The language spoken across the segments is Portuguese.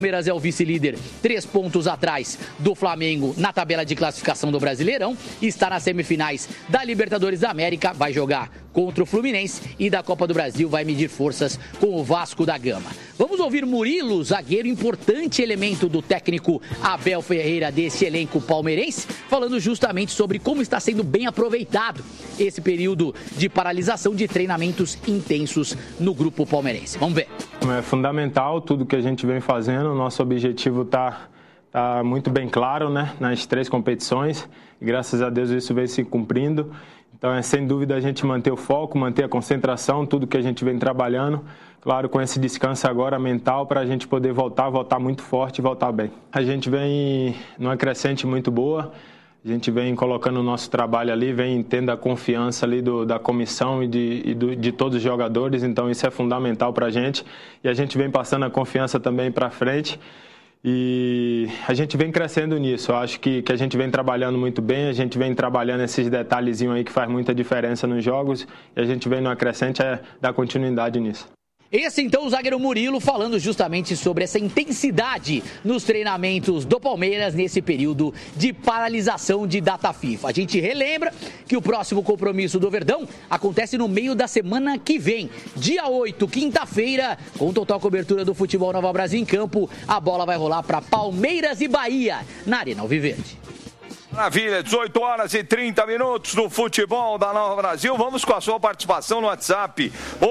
Palmeiras é o vice-líder, 3 pontos atrás do Flamengo na tabela de classificação do Brasileirão. Está nas semifinais da Libertadores da América, vai jogar contra o Fluminense e da Copa do Brasil vai medir forças com o Vasco da Gama. Vamos ouvir Murilo, zagueiro, importante elemento do técnico Abel Ferreira desse elenco palmeirense, falando justamente sobre como está sendo bem aproveitado esse período de paralisação de treinamentos intensos no grupo palmeirense. Vamos ver. É fundamental tudo que a gente vem fazendo, o nosso objetivo está muito bem claro, né, nas 3 competições, e graças a Deus isso vem se cumprindo. Então é sem dúvida a gente manter o foco, manter a concentração, tudo que a gente vem trabalhando, claro, com esse descanso agora mental para a gente poder voltar muito forte e voltar bem. A gente vem numa crescente muito boa, a gente vem colocando o nosso trabalho ali, vem tendo a confiança ali da comissão e de todos os jogadores, então isso é fundamental para a gente e a gente vem passando a confiança também para frente. E a gente vem crescendo nisso, eu acho que a gente vem trabalhando muito bem, a gente vem trabalhando esses detalhezinhos aí que faz muita diferença nos jogos e a gente vem numa crescente dar continuidade nisso. Esse então o zagueiro Murilo falando justamente sobre essa intensidade nos treinamentos do Palmeiras nesse período de paralisação de data FIFA. A gente relembra que o próximo compromisso do Verdão acontece no meio da semana que vem, dia 8, quinta-feira, com total cobertura do Futebol Nova Brasil em campo. A bola vai rolar para Palmeiras e Bahia na Arena Alviverde. Maravilha, 18 horas e 30 minutos no Futebol da Nova Brasil. Vamos com a sua participação no WhatsApp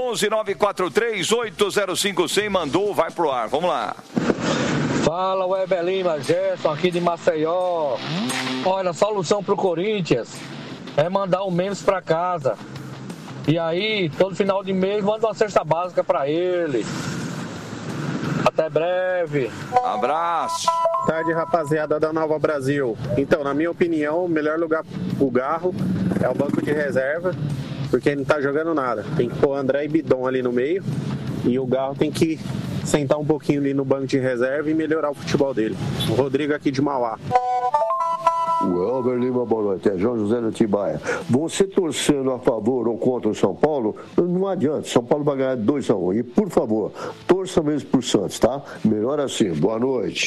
11943-805-100. Mandou, vai pro ar, vamos lá. Fala, Weber Lima, Gerson aqui de Maceió. Olha, a solução pro Corinthians é mandar o Mendes pra casa. E aí, todo final de mês, manda uma cesta básica pra ele. Até breve. Abraço. Boa tarde, rapaziada da Nova Brasil. Então, na minha opinião, o melhor lugar pro Garro é o banco de reserva, porque ele não tá jogando nada. Tem que pôr André e Bidon ali no meio e o Garro tem que sentar um pouquinho ali no banco de reserva e melhorar o futebol dele. O Rodrigo aqui de Mauá. O Elber Lima, boa noite. É João José de Atibaia. Você torcendo a favor ou contra o São Paulo, não adianta. São Paulo vai ganhar 2-1. E, por favor, torça mesmo por Santos, tá? Melhor assim. Boa noite.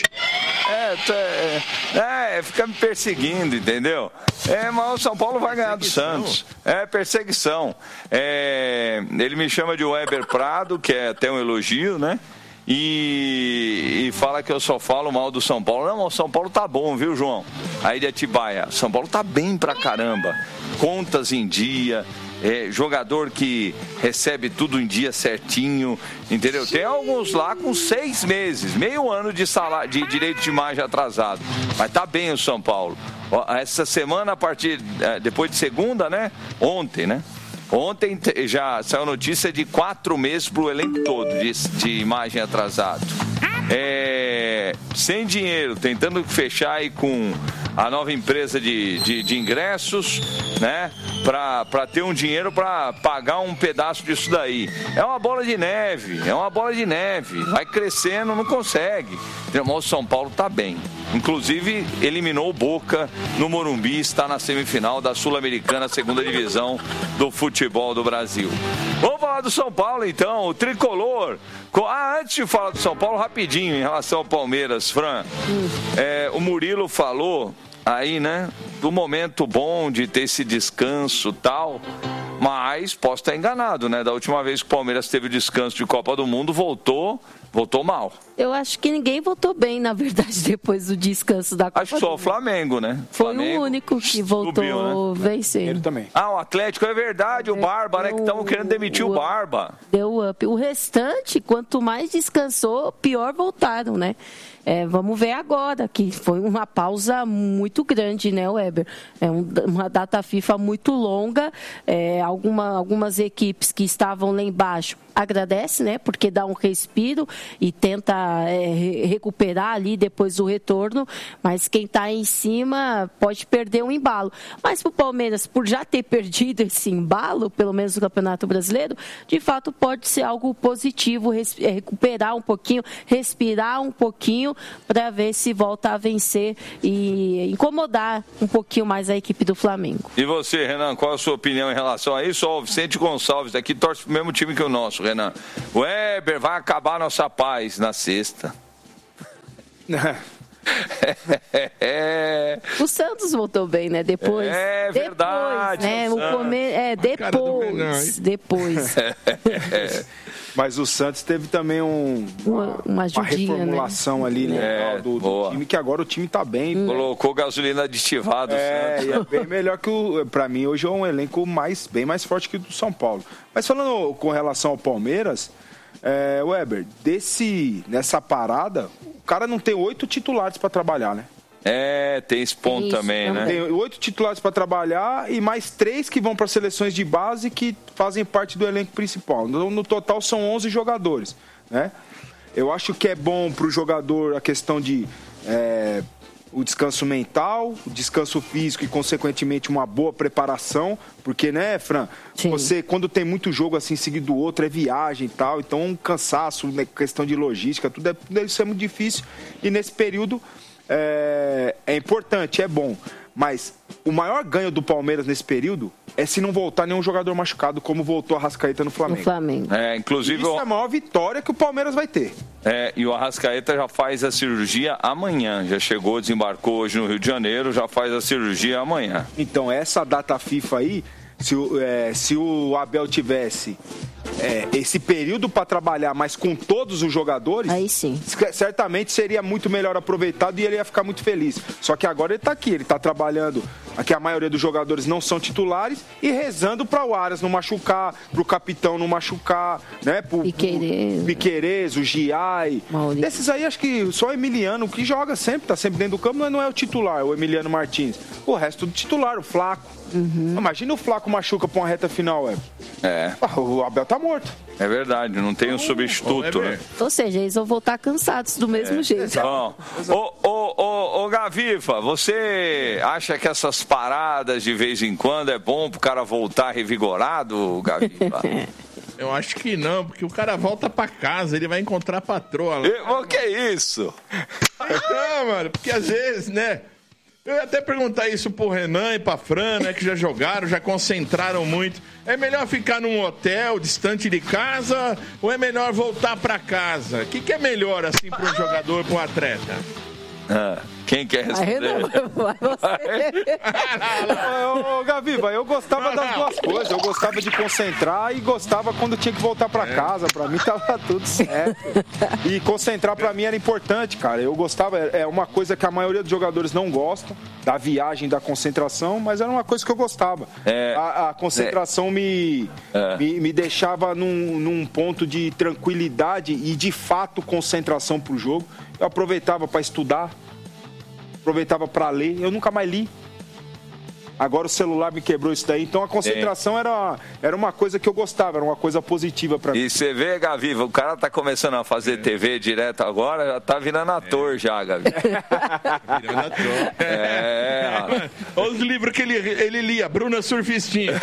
Fica me perseguindo, entendeu? Mas o São Paulo vai ganhar do Santos. É perseguição. Ele me chama de Weber Prado, que é até um elogio, né? E fala que eu só falo mal do São Paulo. Não, o São Paulo tá bom, viu, João? Aí de Atibaia, São Paulo tá bem pra caramba. Contas em dia, jogador que recebe tudo em dia certinho, entendeu? Tem alguns lá com 6 meses, meio ano de salário, de direito de imagem atrasado. Mas tá bem o São Paulo. Essa semana, depois de segunda, né? Ontem, né? Ontem já saiu notícia de 4 meses para o elenco todo de imagem atrasado. Sem dinheiro, tentando fechar aí com a nova empresa de ingressos, né? Para ter um dinheiro para pagar um pedaço disso daí. É uma bola de neve, vai crescendo, não consegue. Mas o São Paulo tá bem. Inclusive, eliminou o Boca no Morumbi, está na semifinal da Sul-Americana, segunda divisão do futebol do Brasil. Vamos falar do São Paulo, então, o tricolor. Antes de falar do São Paulo, rapidinho, em relação ao Palmeiras, Fran. O Murilo falou aí, né, do momento bom de ter esse descanso e tal, mas posso estar enganado, né? Da última vez que o Palmeiras teve o descanso de Copa do Mundo, voltou mal. Eu acho que ninguém voltou bem, na verdade, depois do descanso da Copa. Acho que só o Flamengo, né? Foi o único que voltou vencendo. Ele também. O Atlético, é verdade, o Barba, né? Que estavam querendo demitir o Barba. Deu up. O restante, quanto mais descansou, pior voltaram, né? Vamos ver agora, que foi uma pausa muito grande, né, Weber? Uma data FIFA muito longa. Algumas equipes que estavam lá embaixo agradecem, né? Porque dá um respiro e tenta recuperar ali depois do retorno. Mas quem está em cima pode perder um embalo. Mas para o Palmeiras, por já ter perdido esse embalo, pelo menos no Campeonato Brasileiro, de fato pode ser algo positivo, recuperar um pouquinho, respirar um pouquinho, para ver se volta a vencer e incomodar um pouquinho mais a equipe do Flamengo. E você, Renan, qual a sua opinião em relação a isso? O Vicente Gonçalves aqui torce pro mesmo time que o nosso, Renan. O Weber vai acabar nossa paz na sexta. O Santos voltou bem, né? Depois. É verdade. Depois. Mas o Santos teve também uma reformulação, né? Ali legal do time, que agora o time tá bem. Colocou gasolina aditivada. E é bem melhor que pra mim, hoje é um elenco bem mais forte que o do São Paulo. Mas falando com relação ao Palmeiras, Weber, nessa parada, o cara não tem 8 titulares pra trabalhar, né? Tem esse ponto também, né? Tem 8 titulares para trabalhar e mais 3 que vão para seleções de base que fazem parte do elenco principal. No total são 11 jogadores, né? Eu acho que é bom para o jogador a questão de o descanso mental, o descanso físico e, consequentemente, uma boa preparação. Porque, né, Fran? Sim. Você, quando tem muito jogo assim, seguido do outro, é viagem e tal. Então, um cansaço, né, questão de logística, tudo isso é muito difícil. E nesse período... É importante, é bom, mas o maior ganho do Palmeiras nesse período é se não voltar nenhum jogador machucado, como voltou a Arrascaeta no Flamengo. Inclusive, isso é a maior vitória que o Palmeiras vai ter. E o Arrascaeta já faz a cirurgia amanhã, já chegou, desembarcou hoje no Rio de Janeiro, já faz a cirurgia amanhã. Então, essa data FIFA aí, se o Abel tivesse esse período para trabalhar, mas com todos os jogadores, aí sim, certamente seria muito melhor aproveitado e ele ia ficar muito feliz. Só que agora ele está aqui, ele está trabalhando, aqui a maioria dos jogadores não são titulares, e rezando para o Arias não machucar, para o capitão não machucar, né? Piquerez, o Giai. Esses aí, acho que só o Emiliano, que joga sempre, está sempre dentro do campo, mas não é o titular, o Emiliano Martins. O resto do titular, o Flaco. Imagina o Flaco machuca pra uma reta final, o Abel tá morto. É verdade, não tem um substituto, né? Ou seja, eles vão voltar cansados do mesmo jeito. Bom, ô Gaviva, você acha que essas paradas de vez em quando é bom pro cara voltar revigorado, Gaviva? Eu acho que não, porque o cara volta pra casa, ele vai encontrar a patroa lá. O que é isso? Não, mano, porque às vezes, né? Eu ia até perguntar isso pro Renan e pra Fran, né, que já jogaram, já concentraram muito. É melhor ficar num hotel distante de casa ou é melhor voltar pra casa? O que é melhor, assim, para um jogador, para um atleta? Quem quer responder? Ô, Gaviva, eu gostava das duas coisas. Eu gostava de concentrar e gostava quando tinha que voltar pra casa. Pra mim tava tudo certo. E concentrar pra mim era importante, cara. Eu gostava, é uma coisa que a maioria dos jogadores não gostam, da viagem, da concentração, mas era uma coisa que eu gostava. A concentração me deixava num ponto de tranquilidade e, de fato, concentração pro jogo. Eu aproveitava pra estudar, aproveitava para ler, eu nunca mais li. Agora o celular me quebrou isso daí, então a concentração era uma coisa que eu gostava, era uma coisa positiva para mim. E você vê, Gaviva, o cara tá começando a fazer TV direto agora, já tá virando ator já, Gaviva. Virando ator. Olha os livros que ele lia, Bruna Surfistinha.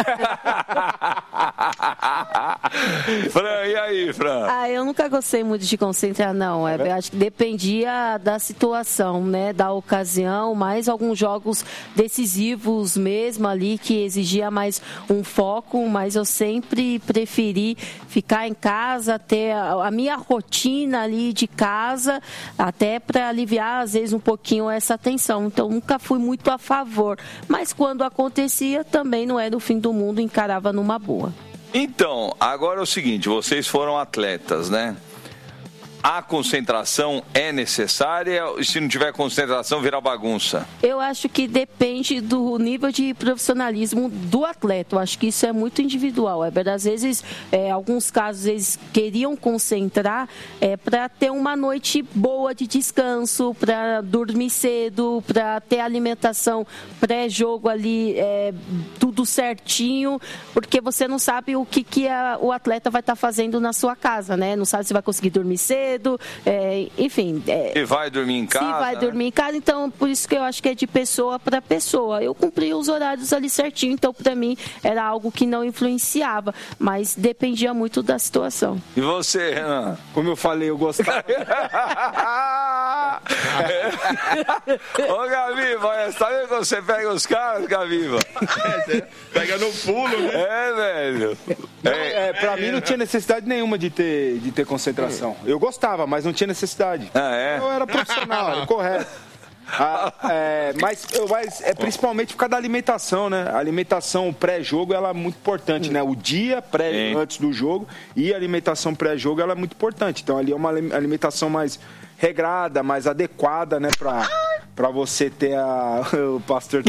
Fran, e aí, Fran? Eu nunca gostei muito de concentrar, não. Eu acho que dependia da situação, né, da ocasião, mais alguns jogos decisivos mesmo ali, que exigia mais um foco, mas eu sempre preferi ficar em casa, ter a minha rotina ali de casa, até para aliviar, às vezes, um pouquinho essa tensão. Então, nunca fui muito a favor. Mas quando acontecia, também não era o fim do mundo, encarava numa boa. Então, agora é o seguinte, vocês foram atletas, né? A concentração é necessária? Se não tiver concentração, vira bagunça? Eu acho que depende do nível de profissionalismo do atleta. Eu acho que isso é muito individual. Às vezes, alguns casos, eles queriam concentrar para ter uma noite boa de descanso, para dormir cedo, para ter alimentação pré-jogo ali, tudo certinho, porque você não sabe o que o atleta vai estar fazendo na sua casa, né? Não sabe se vai conseguir dormir cedo, enfim. E vai dormir em casa? Se vai dormir em casa, então por isso que eu acho que é de pessoa para pessoa. Eu cumpria os horários ali certinho, então para mim era algo que não influenciava, mas dependia muito da situação. E você, Renan? Como eu falei, eu gostava. Ô, Gaviva, tá vendo quando você pega os caras, Gaviva? Pega no pulo, né? É, velho. Pra mim não tinha necessidade nenhuma de ter concentração. Eu gostava, mas não tinha necessidade. Eu era profissional, era correto. Mas é principalmente por causa da alimentação, né? A alimentação pré-jogo ela é muito importante, né? O dia antes do jogo e a alimentação pré-jogo ela é muito importante. Então ali é uma alimentação mais regrada, mais adequada, né? Pra você ter o pastor...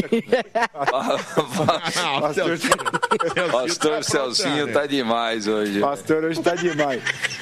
Pastor Celcinho tá demais hoje. Pastor hoje tá demais.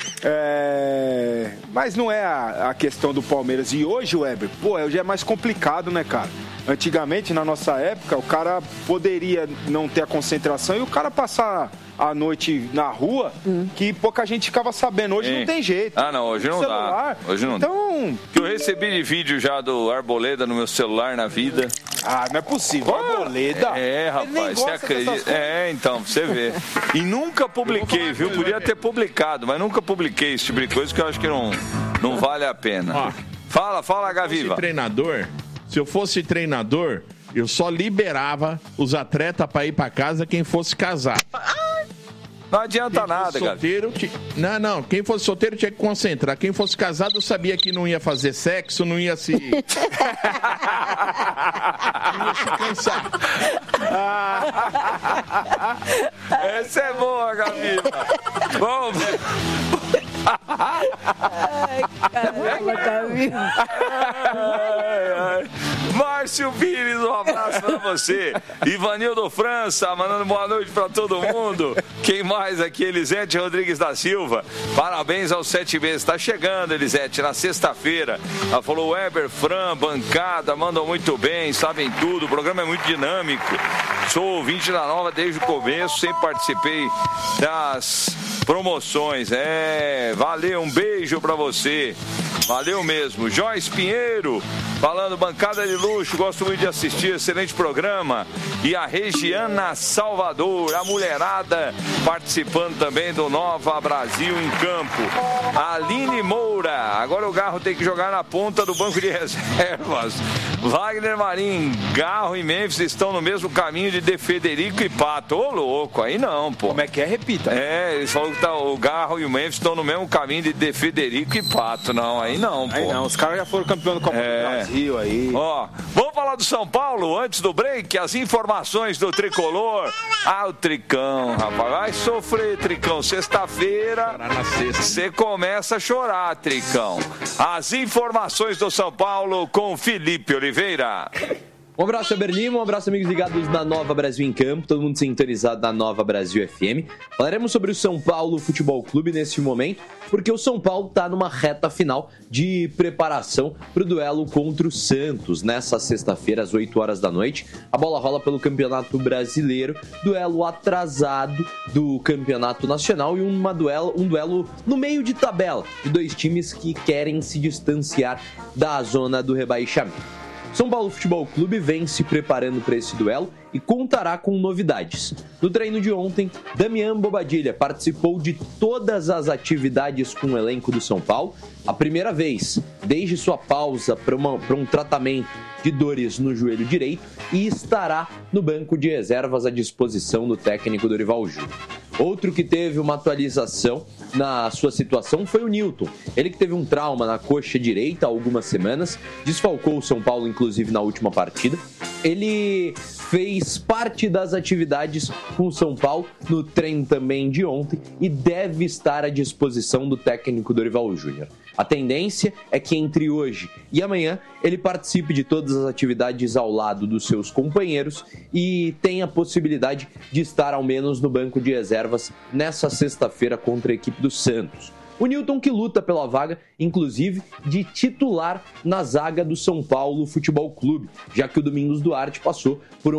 Mas não é a questão do Palmeiras. E hoje, Weber, hoje é mais complicado, né, cara? Antigamente, na nossa época, o cara poderia não ter a concentração e o cara passar a noite na rua, que pouca gente ficava sabendo. Hoje não tem jeito. Não, hoje não dá. Hoje não dá. Que eu recebi de vídeo já do Arboleda no meu celular na vida. Não é possível. Arboleda? Rapaz, você acredita? Então, você vê. E nunca publiquei, viu? Podia ter publicado, mas nunca publiquei esse tipo de coisa que eu acho que não vale a pena. Fala, Gaviva. Se eu fosse treinador, eu só liberava os atletas para ir para casa quem fosse casado. Não adianta nada, solteiro, Não, quem fosse solteiro tinha que concentrar. Quem fosse casado eu sabia que não ia fazer sexo, não ia se... não ia se cansar. Essa é boa, Gaviva. Vamos. Ai, caramba, Gaviva. Márcio Pires, um abraço pra você. Ivanildo França, mandando boa noite pra todo mundo. Quem mais aqui? Elisete Rodrigues da Silva. Parabéns aos 7 meses. Tá chegando, Elisete, na sexta-feira. Ela falou: Weber, Fran, bancada, mandam muito bem, sabem tudo. O programa é muito dinâmico. Sou ouvinte da Nova desde o começo, sempre participei das promoções. Valeu, um beijo pra você. Valeu mesmo. Joyce Pinheiro, falando bancada de luxo, gosto muito de assistir, excelente programa. E a Regiana Salvador, a mulherada, participando também do Nova Brasil em Campo. Aline Moura, agora o Garro tem que jogar na ponta do banco de reservas. Wagner Marim, Garro e Memphis estão no mesmo caminho de Federico e Pato. Ô, louco, aí não, pô. Como é que é? Repita. Eles falam que o Garro e o Memphis estão no mesmo caminho de Federico e Pato. Não, aí não, pô. Aí não, os caras já foram campeão do Copa do Brasil aí. Vamos falar do São Paulo antes do break, as informações do Tricolor. O Tricão, rapaz, vai sofrer, Tricão. Sexta-feira, você começa a chorar, Tricão. As informações do São Paulo com Felipe Oliveira. Um abraço, Weber Lima, um abraço, amigos ligados na Nova Brasil em Campo, todo mundo sintonizado na Nova Brasil FM. Falaremos sobre o São Paulo Futebol Clube nesse momento, porque o São Paulo está numa reta final de preparação para o duelo contra o Santos. Nessa sexta-feira, às 8 horas da noite, a bola rola pelo Campeonato Brasileiro, duelo atrasado do Campeonato Nacional e um duelo no meio de tabela de dois times que querem se distanciar da zona do rebaixamento. São Paulo Futebol Clube vem se preparando para esse duelo e contará com novidades. No treino de ontem, Damian Bobadilla participou de todas as atividades com o elenco do São Paulo, a primeira vez desde sua pausa para um tratamento de dores no joelho direito, e estará no banco de reservas à disposição do técnico Dorival Júnior. Outro que teve uma atualização na sua situação foi o Nilton. Ele que teve um trauma na coxa direita há algumas semanas, desfalcou o São Paulo inclusive na última partida. Ele fez parte das atividades com o São Paulo no treino também de ontem e deve estar à disposição do técnico Dorival Júnior. A tendência é que entre hoje e amanhã ele participe de todas as atividades ao lado dos seus companheiros e tenha a possibilidade de estar ao menos no banco de reservas nessa sexta-feira contra a equipe do Santos. O Nilton que luta pela vaga, inclusive, de titular na zaga do São Paulo Futebol Clube, já que o Domingos Duarte passou por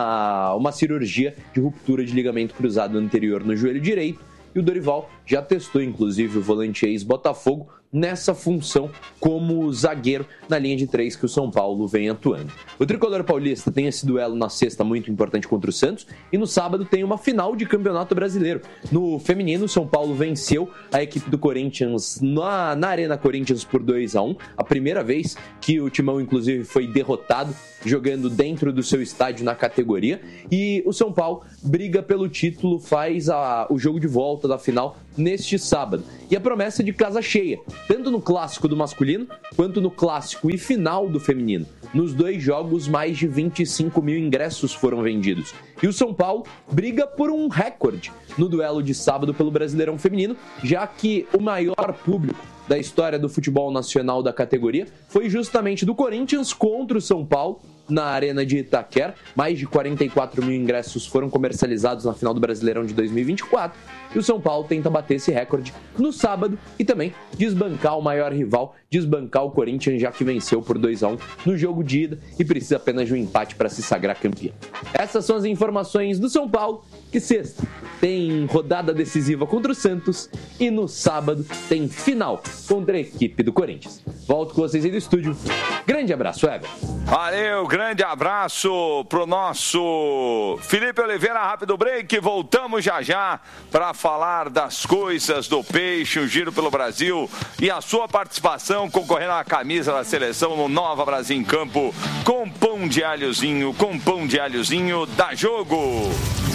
uma cirurgia de ruptura de ligamento cruzado anterior no joelho direito, e o Dorival já testou, inclusive, o volante ex-Botafogo nessa função como zagueiro na linha de 3 que o São Paulo vem atuando. O tricolor paulista tem esse duelo na sexta muito importante contra o Santos e no sábado tem uma final de Campeonato Brasileiro. No feminino, o São Paulo venceu a equipe do Corinthians na Arena Corinthians por 2-1, a primeira vez que o Timão inclusive foi derrotado jogando dentro do seu estádio na categoria, e o São Paulo briga pelo título, faz o jogo de volta da final neste sábado. E a promessa de casa cheia, tanto no clássico do masculino, quanto no clássico e final do feminino. Nos 2 jogos, mais de 25 mil ingressos foram vendidos. E o São Paulo briga por um recorde no duelo de sábado pelo Brasileirão Feminino, já que o maior público da história do futebol nacional da categoria foi justamente do Corinthians contra o São Paulo na Arena de Itaquera. Mais de 44 mil ingressos foram comercializados na final do Brasileirão de 2024 e o São Paulo tenta bater esse recorde no sábado e também desbancar o maior rival, desbancar o Corinthians, já que venceu por 2-1 no jogo de ida e precisa apenas de um empate para se sagrar campeão. Essas são as informações do São Paulo, que sexta tem rodada decisiva contra o Santos e no sábado tem final contra a equipe do Corinthians. Volto com vocês aí do estúdio. Grande abraço, Ever. Valeu, grande abraço pro nosso Felipe Oliveira. Rápido break, voltamos já para falar das coisas do peixe, o giro pelo Brasil e a sua participação concorrendo à camisa da seleção no Nova Brasil em Campo com pão de alhozinho da Jogo.